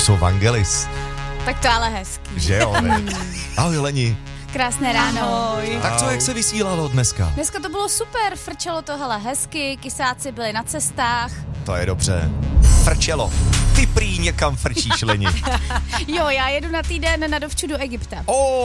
jsou Vangelis. Tak to je ale hezký. Že jo, ne? Ahoj Leni. Krásné ráno. Ahoj. Tak co, jak se vysílalo dneska? Dneska to bylo super, frčelo to hele hezky, kysáci byli na cestách. To je dobře. Frčelo. Ty prý někam frčíš, Leni. Jo, já jedu na týden na dovču do Egypta.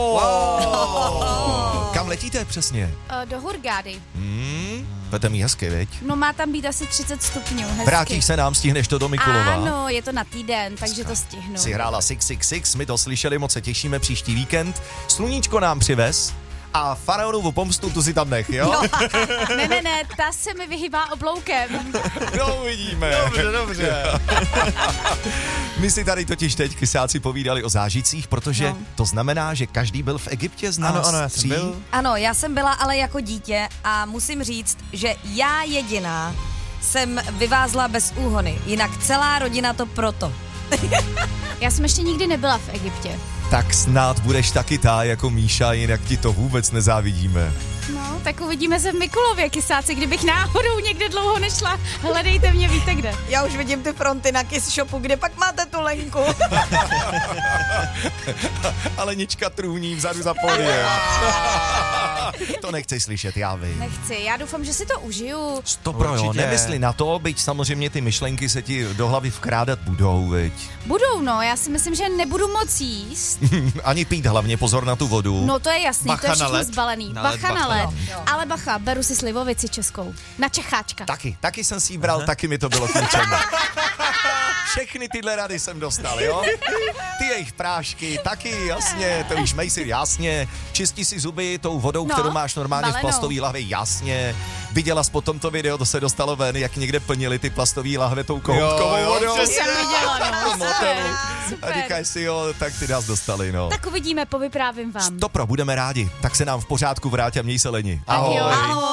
Kam letíte přesně? Do Hurgády. Budete mít hezky, viď? No má tam být asi 30 stupňů, hezky. Vrátíš se nám, stihneš to do Mikulova. Ano, je to na týden, takže to stihnu. Si hrála 666, my to slyšeli, moc se těšíme příští víkend. Sluníčko nám přivez a faraonovu pomstu tu si tam nech, jo? No, ne, ta se mi vyhýbá obloukem. No, uvidíme. Dobře. My si tady totiž teď kysáci povídali o zážitcích, protože to znamená, že každý byl v Egyptě z nás. Ano, já jsem byl. Ano, já jsem byla ale jako dítě a musím říct, že já jediná jsem vyvázla bez úhony, jinak celá rodina to proto. Já jsem ještě nikdy nebyla v Egyptě. Tak snad budeš taky tá jako Míša, jinak ti to vůbec nezávidíme. No, tak uvidíme se v Mikulově, kysáci, kdybych náhodou někde dlouho nešla. Hledejte mě, víte kde. Já už vidím ty fronty na Kiss Shopu, kde pak máte tu Lenku. Ale Nička trůní vzadu za pódiem. To nechci slyšet, já vím. Nechci, já doufám, že si to užiju. Stopro, jo, Určitě. nemysli na to, byť samozřejmě ty myšlenky se ti do hlavy vkrádat budou, viď? Budou, no, já si myslím, že nebudu moc jíst. Ani pít, hlavně pozor na tu vodu. No to je jasný, Bacha to je na všechno led. zbalený. Na led, Bacha na bacha. led. Ale bacha, beru si slivovici českou. Na Čecháčka. Taky jsem si ji bral, taky mi to bylo k ničemu. Všechny tyhle rady jsem dostal, jo? Ty jejich prášky, taky, jasně, to už mej si, jasně. Čistí si zuby tou vodou, No, kterou máš normálně v balenou. plastové lahvi, jasně. Viděla jsi potom to video, to se dostalo ven, jak někde plnili ty plastové lahve tou kohoutkovou vodou. To jsem viděla, no. V motelu. Super. A říkáš si, jo, tak ty nás dostali, no. Tak uvidíme, povyprávím vám. Stopro, budeme rádi. Tak se nám v pořádku vrátí a měj se, Leni. Tak jo, ahoj.